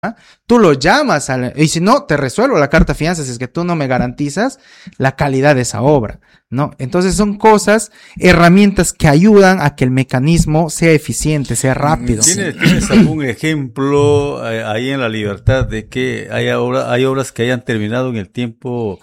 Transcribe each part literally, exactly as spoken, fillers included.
tú lo llamas a y si no, te resuelvo la carta de fianza si es que tú no me garantizas la calidad de esa obra, ¿no? Entonces son cosas, herramientas que ayudan a que el mecanismo sea eficiente, sea rápido. ¿Tienes, ¿tienes algún ejemplo eh, ahí en La Libertad de que hay, obra, hay obras que hayan terminado en el tiempo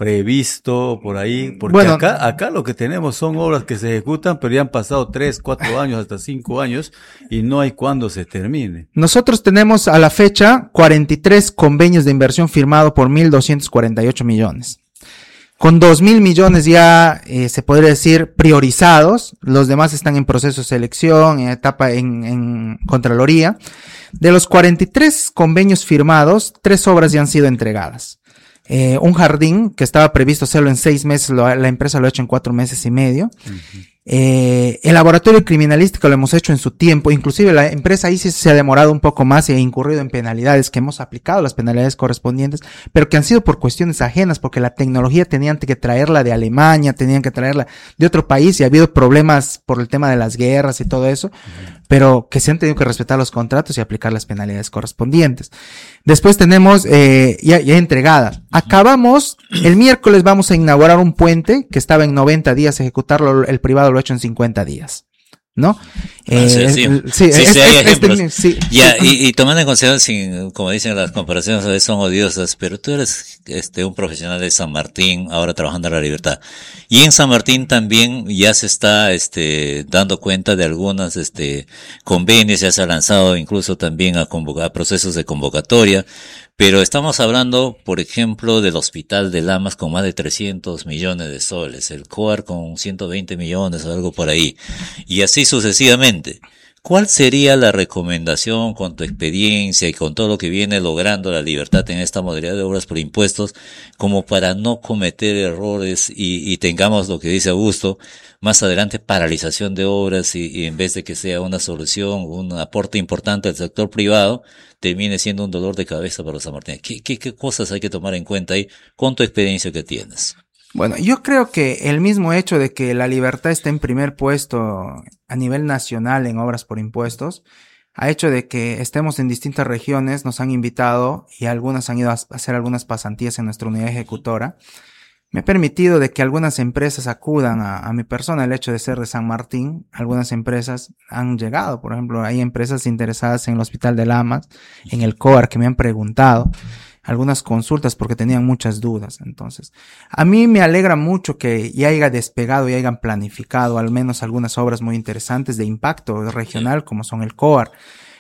previsto por ahí? Porque bueno, acá, acá lo que tenemos son obras que se ejecutan, pero ya han pasado tres, cuatro años, hasta cinco años y no hay cuándo se termine. Nosotros tenemos a la fecha cuarenta y tres convenios de inversión firmados por mil doscientos cuarenta y ocho millones. Con dos mil millones ya eh, se podría decir priorizados, los demás están en proceso de selección, en etapa en, en Contraloría. De los cuarenta y tres convenios firmados, tres obras ya han sido entregadas. Eh, un jardín que estaba previsto hacerlo en seis meses, lo, la empresa lo ha hecho en cuatro meses y medio. Uh-huh. Eh, el laboratorio criminalístico lo hemos hecho en su tiempo, inclusive la empresa ahí sí se ha demorado un poco más y ha incurrido en penalidades, que hemos aplicado las penalidades correspondientes, pero que han sido por cuestiones ajenas, porque la tecnología tenían que traerla de Alemania, tenían que traerla de otro país y ha habido problemas por el tema de las guerras y todo eso, uh-huh. pero que se han tenido que respetar los contratos y aplicar las penalidades correspondientes. Después tenemos eh, ya, ya entregadas. Acabamos, el miércoles vamos a inaugurar un puente que estaba en noventa días ejecutarlo, el privado lo ha hecho en cincuenta días, ¿no? Eh, ah, sí, sí, sí, sí, es, sí, hay es, ejemplos. Es, sí, ya, sí. Y, y tomando en consideración, como dicen las comparaciones a veces son odiosas, pero tú eres este un profesional de San Martín, ahora trabajando en La Libertad. Y en San Martín también ya se está este dando cuenta de algunas este convenios, ya se ha lanzado incluso también a convocar a procesos de convocatoria. Pero estamos hablando, por ejemplo, del Hospital de Lamas con más de trescientos millones de soles, el COAR con ciento veinte millones o algo por ahí, y así sucesivamente. ¿Cuál sería la recomendación con tu experiencia y con todo lo que viene logrando La Libertad en esta modalidad de obras por impuestos, como para no cometer errores y, y tengamos lo que dice Augusto, más adelante paralización de obras y, y en vez de que sea una solución, un aporte importante al sector privado, termine siendo un dolor de cabeza para los sanmartines? ¿Qué, qué, qué cosas hay que tomar en cuenta ahí con tu experiencia que tienes? Bueno, yo creo que el mismo hecho de que La Libertad esté en primer puesto a nivel nacional en obras por impuestos ha hecho de que estemos en distintas regiones, nos han invitado y algunas han ido a hacer algunas pasantías en nuestra unidad ejecutora. Me ha permitido de que algunas empresas acudan a, a mi persona, el hecho de ser de San Martín. Algunas empresas han llegado, por ejemplo, hay empresas interesadas en el Hospital de Lamas, en el COAR, que me han preguntado algunas consultas porque tenían muchas dudas. Entonces, a mí me alegra mucho que ya haya despegado y hayan planificado al menos algunas obras muy interesantes de impacto regional, como son el COAR,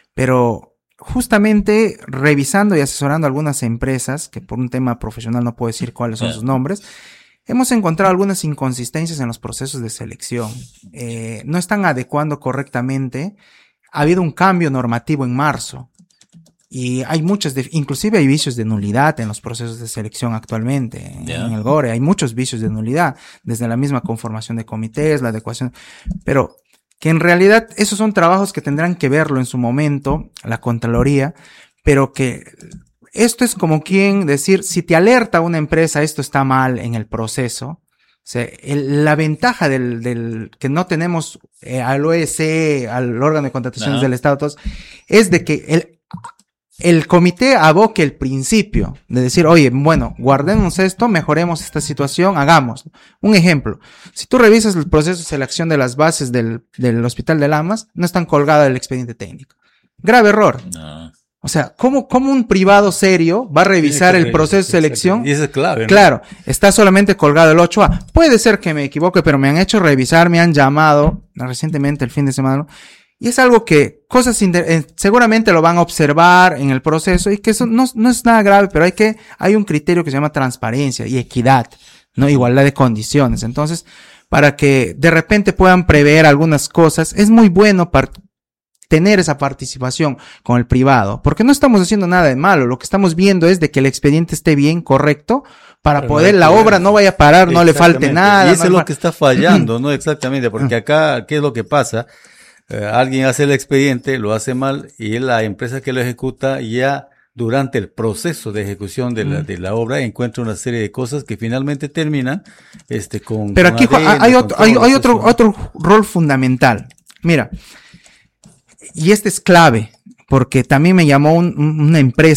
pero justamente revisando y asesorando a algunas empresas, que por un tema profesional no puedo decir cuáles son sus nombres, hemos encontrado algunas inconsistencias en los procesos de selección. Eh, no están adecuando correctamente. Ha habido un cambio normativo en marzo y hay muchas, de, inclusive hay vicios de nulidad en los procesos de selección actualmente. Yeah. En el GORE hay muchos vicios de nulidad, desde la misma conformación de comités, la adecuación, pero que en realidad esos son trabajos que tendrán que verlo en su momento, la Contraloría, pero que esto es como quien decir, si te alerta una empresa, esto está mal en el proceso. O sea, el, la ventaja del, del que no tenemos eh, al O E C, al órgano de contrataciones no. del Estado, todos, es de que el el comité aboque el principio de decir, oye, bueno, guardemos esto, mejoremos esta situación, hagámoslo. Un ejemplo, si tú revisas el proceso de selección de las bases del, del Hospital de Lamas, no están colgadas el expediente técnico. Grave error. No. O sea, ¿cómo, cómo un privado serio va a revisar el proceso de selección? Y eso es clave, ¿no? Claro, está solamente colgado el ocho A. Puede ser que me equivoque, pero me han hecho revisar, me han llamado recientemente el fin de semana, y es algo que cosas inter- eh, seguramente lo van a observar en el proceso y que eso no, no es nada grave, pero hay que, hay un criterio que se llama transparencia y equidad, ¿no? Igualdad de condiciones. Entonces, para que de repente puedan prever algunas cosas, es muy bueno para tener esa participación con el privado, porque no estamos haciendo nada de malo, lo que estamos viendo es de que el expediente esté bien, correcto, para Pero poder, no la obra no vaya a parar, no le falte nada. Y eso no es lo fa- que está fallando, ¿no? Exactamente, porque acá, ¿qué es lo que pasa? Uh, alguien hace el expediente, lo hace mal y la empresa que lo ejecuta ya durante el proceso de ejecución de la, de la obra encuentra una serie de cosas que finalmente terminan este con pero con aquí adenda, hay otro hay, hay otro eso. otro rol fundamental. Mira, y este es clave porque también me llamó un, una empresa